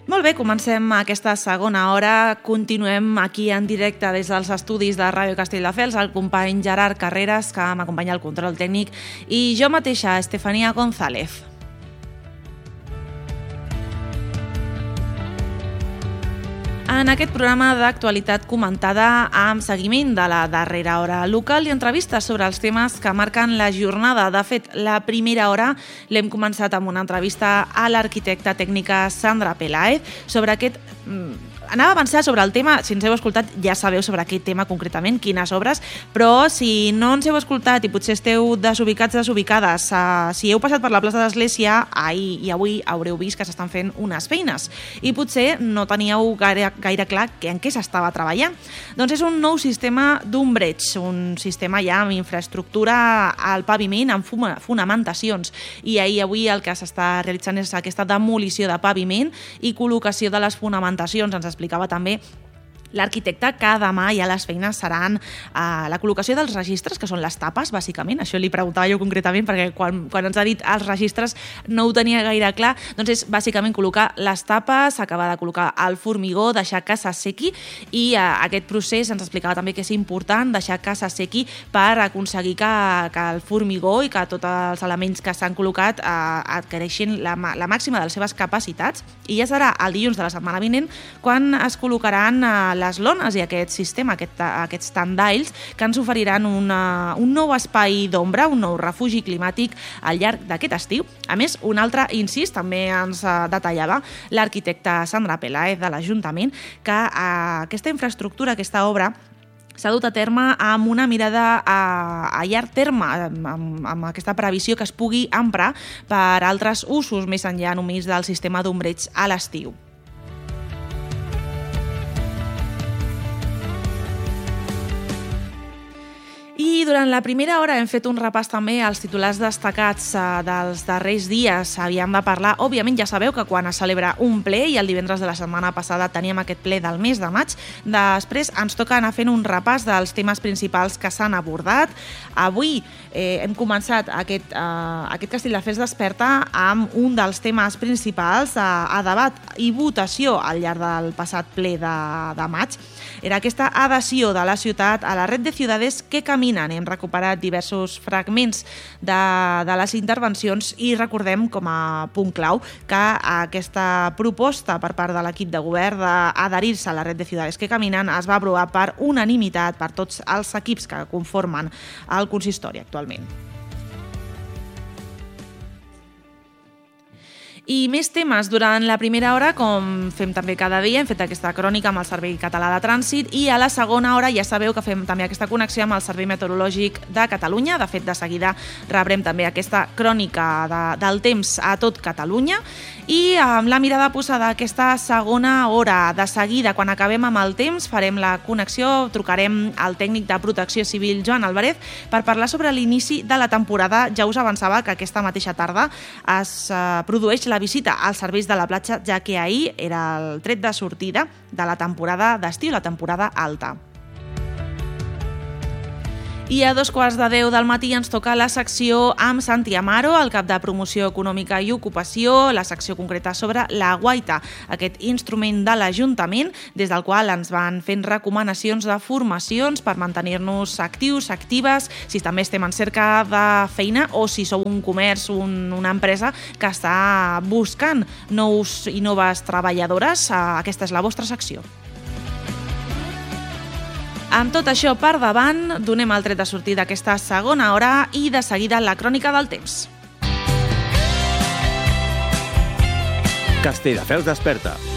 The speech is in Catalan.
Molt bé, comencem aquesta segona hora. Continuem aquí en directe des dels estudis de Ràdio Castelldefels, el company Gerard Carreras, que m'acompanya al control tècnic, i jo mateixa, Estefania González. En aquest programa d'actualitat comentada amb seguiment de la darrera hora local i entrevistes sobre els temes que marquen la jornada. De fet, la primera hora l'hem començat amb una entrevista a l'arquitecta tècnica Sandra Peláez sobre aquest... Anava a avançar sobre el tema, si ens heu escoltat ja sabeu sobre aquest tema concretament, quines obres, però si no ens heu escoltat i potser esteu desubicats, desubicades, si heu passat per la plaça d'Església ahir i avui haureu vist que s'estan fent unes feines i potser no teníeu gaire clar en què s'estava treballant. Doncs és un nou sistema d'ombreig, un sistema ja amb infraestructura al paviment, amb fonamentacions, i avui el que s'està realitzant és aquesta demolició de paviment i col·locació de les fonamentacions. Ens explicava també l'arquitecte que demà ja les feines seran la col·locació dels registres, que són les tapes, bàsicament. Això li preguntava jo concretament, perquè quan ens ha dit els registres no ho tenia gaire clar. Doncs és bàsicament col·locar les tapes, acabar de col·locar el formigó, deixar que s'assequi, i aquest procés ens explicava també que és important deixar que s'assequi per aconseguir que el formigó i que tots els elements que s'han col·locat adquireixin la màxima de les seves capacitats. I ja serà el dilluns de la setmana vinent quan es col·locaran les lones i aquest sistema, aquests tandails, que ens oferiran un nou espai d'ombra, un nou refugi climàtic al llarg d'aquest estiu. A més, un altre incís també ens detallava l'arquitecta Sandra Peláez de l'Ajuntament, que aquesta infraestructura, aquesta obra, s'ha dut a terme amb una mirada a llarg terme, amb aquesta previsió que es pugui emprar per altres usos més enllà només del sistema d'ombreig a l'estiu. I durant la primera hora hem fet un repàs també als titulars destacats dels darrers dies. Havíem de parlar, òbviament ja sabeu que quan es celebra un ple, i el divendres de la setmana passada teníem aquest ple del mes de maig, després ens toca anar fent un repàs dels temes principals que s'han abordat. Avui hem començat aquest Castelldefels Desperta amb un dels temes principals a debat i votació al llarg del passat ple de maig. Era aquesta adhesió de la ciutat a la red de ciudades que caminen. Hem recuperat diversos fragments de les intervencions i recordem com a punt clau que aquesta proposta per part de l'equip de govern d'adherir-se a la red de ciudades que caminen es va aprovar per unanimitat per tots els equips que conformen el consistori actualment. I més temes. Durant la primera hora, com fem també cada dia, hem fet aquesta crònica amb el Servei Català de Trànsit, i a la segona hora ja sabeu que fem també aquesta connexió amb el Servei Meteorològic de Catalunya. De fet, de seguida rebrem també aquesta crònica del temps a tot Catalunya, i amb la mirada posada aquesta segona hora. De seguida, quan acabem amb el temps, farem la connexió, trucarem al tècnic de Protecció Civil, Joan Álvarez, per parlar sobre l'inici de la temporada. Ja us avançava que aquesta mateixa tarda es produeix la visita als serveis de la platja, ja que ahir era el tret de sortida de la temporada d'estiu, la temporada alta. I a 2:15 del matí ens toca la secció amb Santi Amaro, el cap de Promoció Econòmica i Ocupació, la secció concreta sobre la guaita, aquest instrument de l'Ajuntament, des del qual ens van fent recomanacions de formacions per mantenir-nos actius, actives, si també estem en cerca de feina o si sou un comerç, una empresa que està buscant nous i noves treballadores. Aquesta és la vostra secció. Amb tot això per davant, donem el tret de sortida d'aquesta segona hora i de seguida la crònica del temps. Castelldefels Desperta.